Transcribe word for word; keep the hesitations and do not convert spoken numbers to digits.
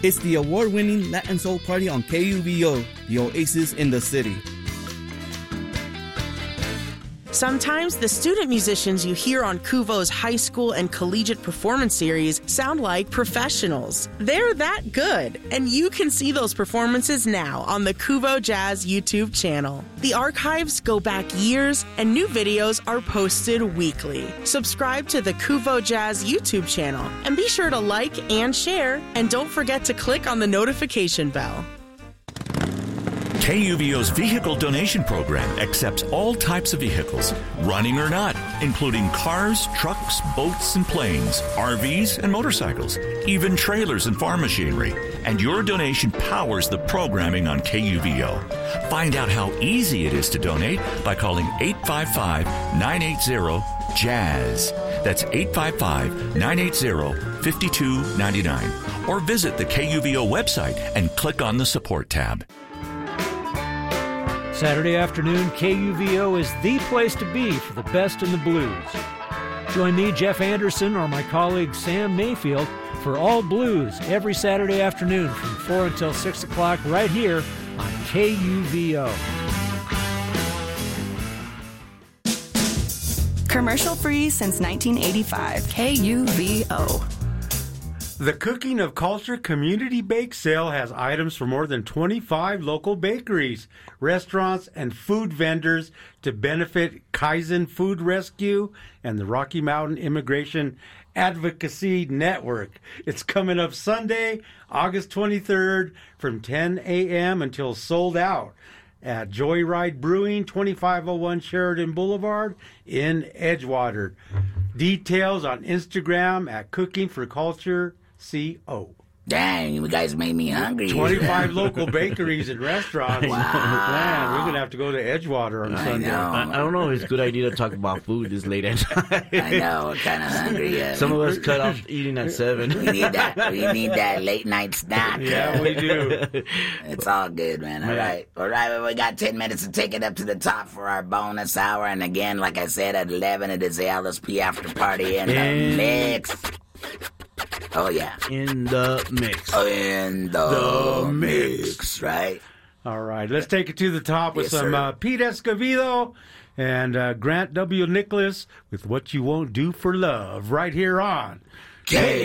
It's the award-winning Latin Soul Party on K U V O, the oasis in the city. Sometimes the student musicians you hear on Kuvo's high school and collegiate performance series sound like professionals. They're that good, and you can see those performances now on the Kuvo Jazz YouTube channel. The archives go back years, and new videos are posted weekly. Subscribe to the Kuvo Jazz YouTube channel, and be sure to like and share, and don't forget to click on the notification bell. K U V O's vehicle donation program accepts all types of vehicles, running or not, including cars, trucks, boats, and planes, R Vs, and motorcycles, even trailers and farm machinery. And your donation powers the programming on K U V O. Find out how easy it is to donate by calling eight five five, nine eight zero, JAZZ. That's eight five five, nine eight zero, five two nine nine. Or visit the K U V O website and click on the support tab. Saturday afternoon, K U V O is the place to be for the best in the blues. Join me, Jeff Anderson, or my colleague Sam Mayfield for All Blues every Saturday afternoon from four until six o'clock right here on K U V O. Commercial-free since nineteen eighty-five. K U V O. The Cooking of Culture Community Bake Sale has items from more than twenty-five local bakeries, restaurants, and food vendors to benefit Kaizen Food Rescue and the Rocky Mountain Immigration Advocacy Network. It's coming up Sunday, August twenty-third from ten a.m. until sold out at Joyride Brewing, twenty-five oh one Sheridan Boulevard in Edgewater. Details on Instagram at Cooking for Culture C O. Dang, you guys made me hungry. twenty-five local bakeries and restaurants. Wow. Man, we're going to have to go to Edgewater on I Sunday. know. I, I don't know if it's a good idea to talk about food this late at night. I know, we're kind of hungry. Yeah. Some of us cut off eating at seven. We need that. We need that late night snack. Yeah, we do. It's all good, man. All right. All right, well, we got ten minutes to take it up to the top for our bonus hour. And again, like I said, at eleven, it is the L S P after party in And- the mix. Oh, yeah. In the mix. In the, the mix. mix, right? All right, let's take it to the top with Yes, some sir. uh, Pete Escovedo and uh, Grant W. Nicholas with What You Won't Do for Love right here on K